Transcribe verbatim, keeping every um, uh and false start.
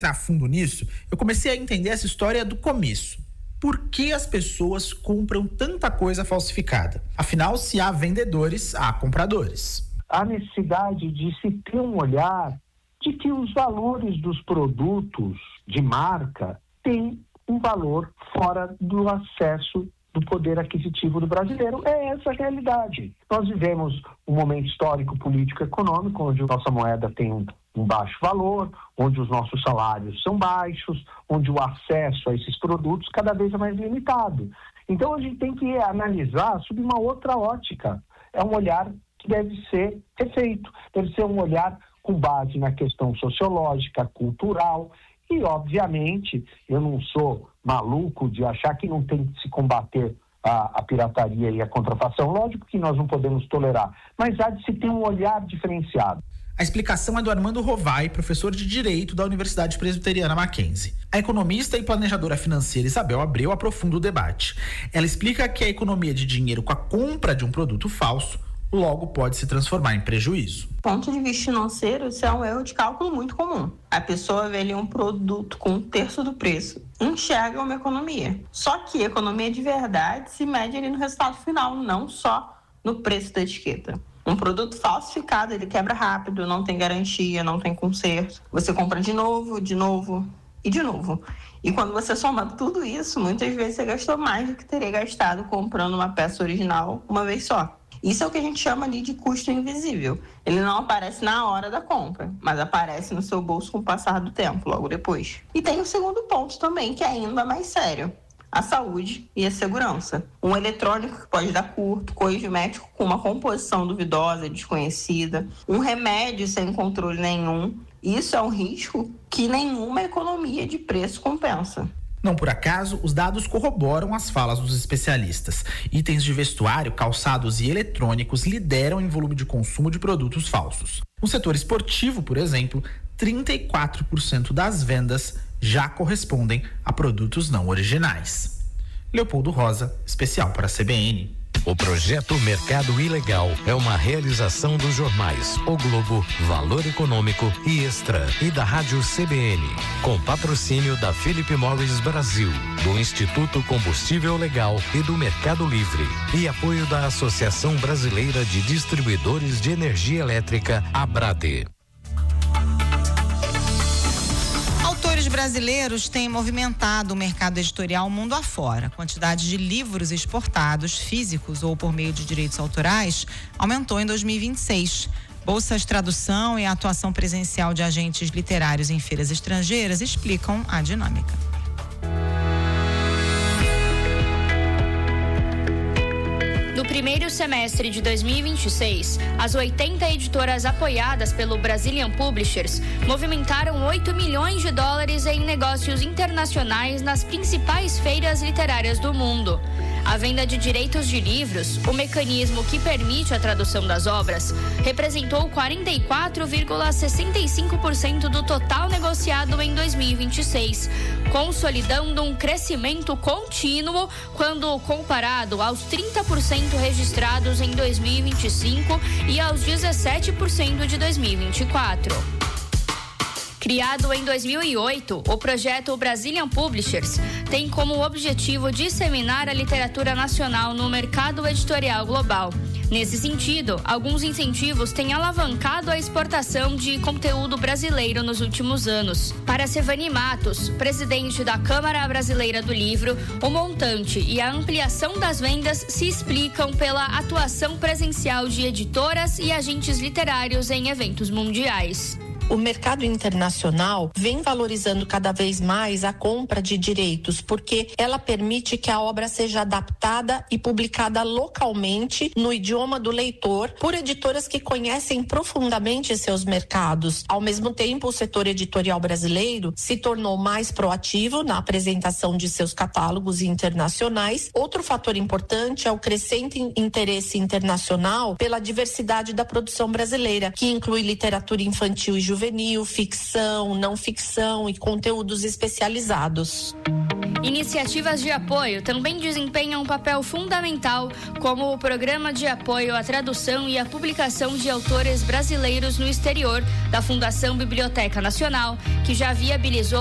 A fundo nisso, eu comecei a entender essa história do começo. Por que as pessoas compram tanta coisa falsificada? Afinal, se há vendedores, há compradores. A necessidade de se ter um olhar de que os valores dos produtos de marca têm um valor fora do acesso do poder aquisitivo do brasileiro. É essa a realidade. Nós vivemos um momento histórico, político, econômico, onde a nossa moeda tem um, um baixo valor, onde os nossos salários são baixos, onde o acesso a esses produtos cada vez é mais limitado. Então a gente tem que analisar sob uma outra ótica. É um olhar que deve ser refeito, deve ser um olhar com base na questão sociológica, cultural. E, obviamente, eu não sou maluco de achar que não tem que se combater a, a pirataria e a contrafação. Lógico que nós não podemos tolerar, mas há de se ter um olhar diferenciado. A explicação é do Armando Rovai, professor de Direito da Universidade Presbiteriana Mackenzie. A economista e planejadora financeira Isabel Abreu aprofunda o debate. Ela explica que a economia de dinheiro com a compra de um produto falso logo pode se transformar em prejuízo. Do ponto de vista financeiro, isso é um erro de cálculo muito comum. A pessoa vê ali um produto com um terço do preço, enxerga uma economia. Só que a economia de verdade se mede ali no resultado final, não só no preço da etiqueta. Um produto falsificado, ele quebra rápido, não tem garantia, não tem conserto. Você compra de novo, de novo e de novo. E quando você soma tudo isso, muitas vezes você gastou mais do que teria gastado comprando uma peça original uma vez só. Isso é o que a gente chama ali de custo invisível. Ele não aparece na hora da compra, mas aparece no seu bolso com o passar do tempo, logo depois. E tem o segundo ponto também, que é ainda mais sério: a saúde e a segurança. Um eletrônico que pode dar curto, cosmético com uma composição duvidosa, desconhecida, um remédio sem controle nenhum. Isso é um risco que nenhuma economia de preço compensa. Não por acaso, os dados corroboram as falas dos especialistas. Itens de vestuário, calçados e eletrônicos lideram em volume de consumo de produtos falsos. No setor esportivo, por exemplo, trinta e quatro por cento das vendas já correspondem a produtos não originais. Leopoldo Rosa, especial para a C B N. O projeto Mercado Ilegal é uma realização dos jornais O Globo, Valor Econômico e Extra e da Rádio C B N, com patrocínio da Philip Morris Brasil, do Instituto Combustível Legal e do Mercado Livre e apoio da Associação Brasileira de Distribuidores de Energia Elétrica, ABRADE. Autores brasileiros têm movimentado o mercado editorial mundo afora. A quantidade de livros exportados, físicos ou por meio de direitos autorais, aumentou em dois mil e vinte e seis. Bolsas de tradução e a atuação presencial de agentes literários em feiras estrangeiras explicam a dinâmica. No primeiro semestre de dois mil e vinte e seis, as oitenta editoras apoiadas pelo Brazilian Publishers movimentaram oito milhões de dólares em negócios internacionais nas principais feiras literárias do mundo. A venda de direitos de livros, o mecanismo que permite a tradução das obras, representou quarenta e quatro vírgula sessenta e cinco por cento do total negociado em dois mil e vinte e seis, consolidando um crescimento contínuo quando comparado aos trinta por cento registrados em dois mil e vinte e cinco e aos dezessete por cento de dois mil e vinte e quatro. Criado em dois mil e oito, o projeto Brazilian Publishers tem como objetivo disseminar a literatura nacional no mercado editorial global. Nesse sentido, alguns incentivos têm alavancado a exportação de conteúdo brasileiro nos últimos anos. Para Sevani Matos, presidente da Câmara Brasileira do Livro, o montante e a ampliação das vendas se explicam pela atuação presencial de editoras e agentes literários em eventos mundiais. O mercado internacional vem valorizando cada vez mais a compra de direitos, porque ela permite que a obra seja adaptada e publicada localmente no idioma do leitor por editoras que conhecem profundamente seus mercados. Ao mesmo tempo, o setor editorial brasileiro se tornou mais proativo na apresentação de seus catálogos internacionais. Outro fator importante é o crescente interesse internacional pela diversidade da produção brasileira, que inclui literatura infantil e juvenil, juvenil, ficção, não ficção e conteúdos especializados. Iniciativas de apoio também desempenham um papel fundamental, como o Programa de Apoio à Tradução e à Publicação de Autores Brasileiros no Exterior, da Fundação Biblioteca Nacional, que já viabilizou